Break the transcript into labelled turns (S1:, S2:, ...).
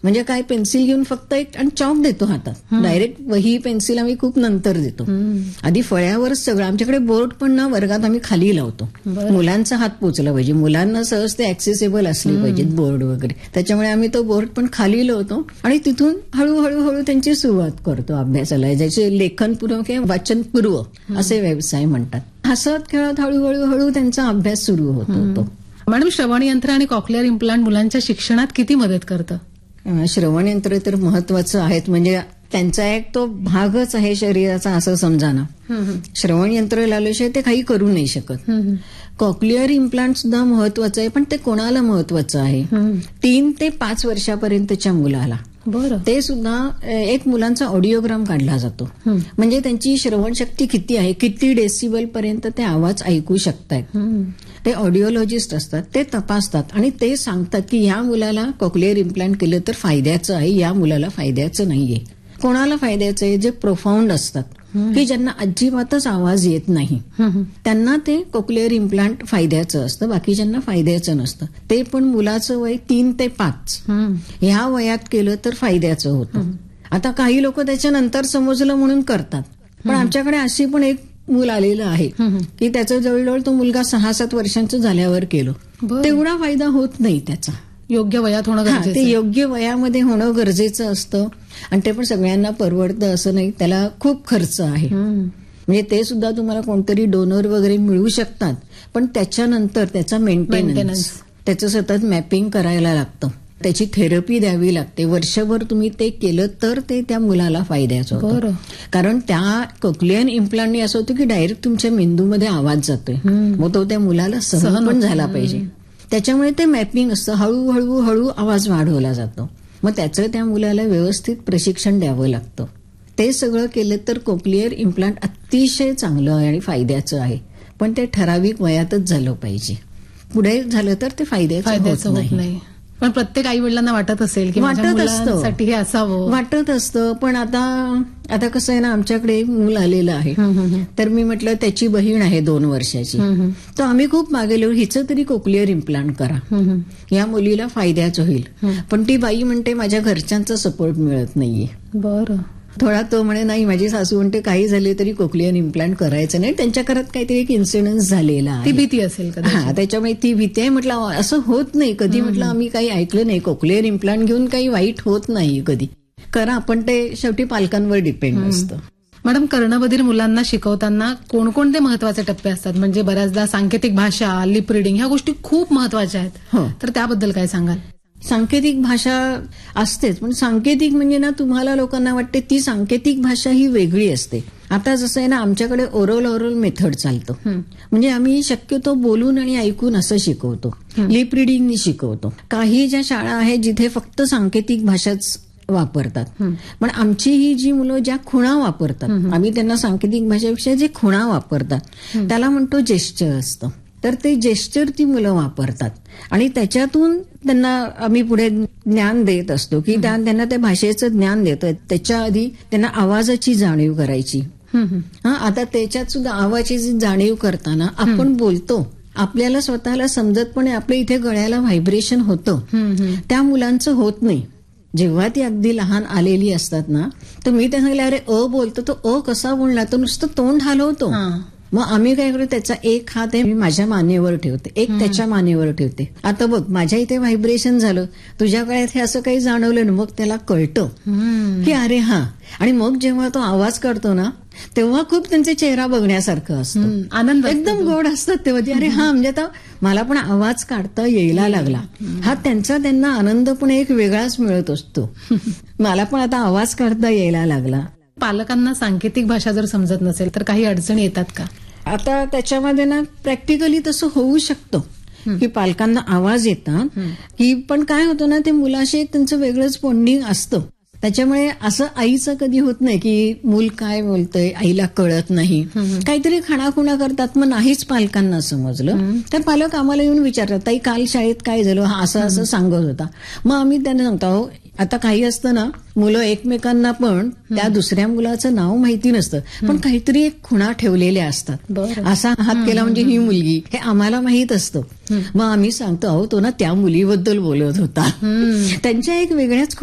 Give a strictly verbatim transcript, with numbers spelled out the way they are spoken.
S1: म्हणजे काय, पेन्सिल घेऊन फक्त एक आणि चॉक देतो हातात. डायरेक्ट वही पेन्सिल आम्ही खूप नंतर देतो. आधी फळ्यावरच सगळं. आमच्याकडे बोर्ड पण ना वर्गात आम्ही खाली लावतो. मुलांचा हात पोचला पाहिजे, मुलांना सहज ते ऍक्सेसिबल असले पाहिजेत बोर्ड वगैरे. त्याच्यामुळे आम्ही तो बोर्ड पण खाली लावतो आणि तिथून हळूहळू हळू त्यांची सुरुवात करतो अभ्यासाला, ज्याचे लेखनपूर्व किंवा वाचनपूर्व असे व्यवसाय म्हणतात. हसत खेळत हळूहळू हळू त्यांचा अभ्यास सुरू होतो.
S2: मॅडम, श्रवण यंत्र आणि कॉक्लिअर इम्प्लांट मुलांच्या शिक्षणात किती मदत करतं?
S1: श्रवण यंत्र तर महत्वाचं आहेत, म्हणजे त्यांचा एक तो भागच आहे शरीराचा असं समजा ना. श्रवण यंत्र लावल्याशिवाय ते काही करू नाही शकत. कॉक्लिअर इम्प्लांट सुद्धा महत्वाचं आहे, पण ते कोणाला महत्वाचं आहे? तीन ते पाच वर्षापर्यंतच्या मुलाला.
S2: बरं.
S1: ते सुद्धा एक मुलांचा ऑडिओग्राम काढला जातो, म्हणजे त्यांची श्रवणशक्ती किती आहे, किती डेसिबल पर्यंत ते आवाज ऐकू शकतात. ते ऑडिओलॉजिस्ट असतात, ते तपासतात आणि ते सांगतात की या मुलाला कॉक्लिअर इम्प्लांट केलं तर फायद्याचं आहे, या मुलाला फायद्याचं नाहीये. कोणाला फायद्याचं आहे? जे प्रोफाऊंड असतात, की ज्यांना अजिबातच आवाज येत नाही, त्यांना ते कॉक्लिअर इम्प्लांट फायद्याचं असतं, बाकीच्यांना फायद्याचं नसतं. ते पण मुलाचं वय तीन ते पाच ह्या वयात केलं तर फायद्याचं होतं. आता काही लोक त्याच्यानंतर समजलं म्हणून करतात, पण आमच्याकडे अशी पण एक मूल आलेलं आहे की त्याचं जवळजवळ तो मुलगा सहा सात वर्षांचं झाल्यावर केलं. तेवढा फायदा होत नाही त्याचा.
S2: योग्य वयात होणं गरजेचं.
S1: ते योग्य वयामध्ये होणं गरजेचं असतं आणि ते पण सगळ्यांना परवडतं असं नाही, त्याला खूप खर्च आहे. म्हणजे ते सुद्धा तुम्हाला कोणतरी डोनर वगैरे मिळू शकतात, पण त्याच्यानंतर त्याचा मेंटेनन्स, त्याचं सतत मॅपिंग करायला लागतं, त्याची थेरपी द्यावी लागते. वर्षभर तुम्ही ते केलं तर ते त्या मुलाला फायद्याचं होतं. कारण त्या कॉक्लिअर इम्प्लांटने असं होतं की डायरेक्ट तुमच्या मेंदूमध्ये आवाज जातोय, मग तो त्या मुलाला सहन पण झाला पाहिजे. त्याच्यामुळे ते मॅपिंग असतं, हळूहळू हळू आवाज वाढवला जातो. मग त्याचं त्या मुलाला व्यवस्थित प्रशिक्षण द्यावं लागतं. ते सगळं केलं तर कॉक्लिअर इम्प्लांट अतिशय चांगलं आहे आणि फायद्याचं आहे, पण ते ठराविक वयातच झालं पाहिजे. पुढे झालं तर ते फायद्याचं होत नाही.
S2: पण प्रत्येक आई वडिलांना वाटत असेल की
S1: वाटत असतं
S2: हे असावं,
S1: वाटत असतं. पण आता आता कसं आहे ना, आमच्याकडे एक मूल आलेलं आहे, तर मी म्हटलं त्याची बहीण आहे दोन वर्षाची, तर आम्ही खूप मागेलो हिचं तरी कॉक्लिअर इम्प्लांट करा, या मुलीला फायद्याचं होईल. पण ती बाई म्हणते माझ्या घरच्यांचा सपोर्ट मिळत नाहीये.
S2: बरं.
S1: थोडा तो म्हणे नाही, माझी सासू म्हणते काही झाले तरी कॉक्लिअर इम्प्लांट करायचं नाही, त्यांच्या घरात काहीतरी एक इन्सिडेन्स झालेला आहे,
S2: ती भीती असेल.
S1: हा, त्याच्यामुळे ती भीती आहे. म्हटलं असं होत नाही कधी, म्हटलं आम्ही काही ऐकलं नाही, कॉक्लिअर इम्प्लांट घेऊन काही वाईट होत नाही कधी, करा. पण ते शेवटी पालकांवर डिपेंड असतं.
S2: मॅडम, कर्णबधिर मुलांना शिकवताना कोणकोणते महत्वाचे टप्पे असतात? म्हणजे बऱ्याचदा सांकेतिक भाषा, लिप रिडिंग ह्या गोष्टी खूप महत्वाच्या आहेत, तर त्याबद्दल काय सांगाल?
S1: सांकेतिक भाषा असतेच, पण सांकेतिक म्हणजे ना तुम्हाला लोकांना वाटते ती सांकेतिक भाषा ही वेगळी असते. आता जसं आहे ना, आमच्याकडे ओरल ओरल मेथड चालतं, म्हणजे आम्ही शक्यतो बोलून आणि ऐकून असं शिकवतो, लिप रिडिंगनी शिकवतो. काही ज्या शाळा आहेत जिथे फक्त सांकेतिक भाषाच वापरतात, पण आमची ही जी मुलं ज्या खुणा वापरतात, आम्ही त्यांना सांकेतिक भाषेपेक्षा जे खुणा वापरतात त्याला म्हणतो जेस्चर असतं. तर ते जेस्चर ती मुलं वापरतात आणि त्याच्यातून त्यांना आम्ही पुढे ज्ञान देत असतो की त्यांना त्या भाषेचं ज्ञान देतोय. त्याच्या आधी त्यांना आवाजाची जाणीव करायची. हा, आता त्याच्यात सुद्धा आवाजाची जाणीव करताना आपण बोलतो, आपल्याला स्वतःला समजत पण आपल्या इथे गळ्याला व्हायब्रेशन होतं, त्या मुलांचं होत नाही. जेव्हा ती अगदी लहान आलेली असतात ना, तर मी त्यांना सांगितलं अरे अ बोलतो, तो अ कसा बोलणार, तो नुसतं तोंड हलवतो. मग आम्ही काय करतो, त्याचा एक हात आहे मी माझ्या मानेवर ठेवते, एक त्याच्या मानेवर ठेवते. आता बघ माझ्या इथे व्हायब्रेशन झालं, तुझ्या गळ्यात हे असं काही जाणवलं ना, मग त्याला कळतं की अरे हा. आणि मग जेव्हा तो आवाज काढतो ना, तेव्हा खूप त्यांचे चेहरा बघण्यासारखं असतं, आनंद एकदम गोड असतात तेव्हा. अरे हा, म्हणजे आता मला पण आवाज काढता यायला लागला, हा त्यांचा त्यांना आनंद पण एक वेगळाच मिळत असतो. मला पण आता आवाज काढता यायला लागला.
S2: पालकांना सांकेतिक भाषा जर समजत नसेल तर काही अडचणी येतात का?
S1: आता त्याच्यामध्ये ना प्रॅक्टिकली तसं होऊ शकतं की पालकांना आवाज येतात की, पण काय होतं ना, ते मुलाशी एक त्यांचं वेगळंच बॉन्डिंग असतं. त्याच्यामुळे असं आईचं कधी होत नाही की मूल काय बोलतंय आईला कळत नाही, काहीतरी खाणाखुणा करतात, मग नाहीच पालकांना समजलं तर पालक आम्हाला येऊन विचारतात, ताई काल शाळेत काय झालं, हा असं असं सांगत होता. मग आम्ही त्यांना सांगतो, हो आता काही असतं ना, मुलं एकमेकांना पण त्या दुसऱ्या मुलाचं नाव माहिती नसतं, पण काहीतरी एक खुणा ठेवलेल्या असतात. असा हात केला म्हणजे ही मुलगी, हे आम्हाला माहित असतं. मग आम्ही सांगतो, अहो तो ना त्या मुलीबद्दल बोलत होता. त्यांच्या एक वेगळ्याच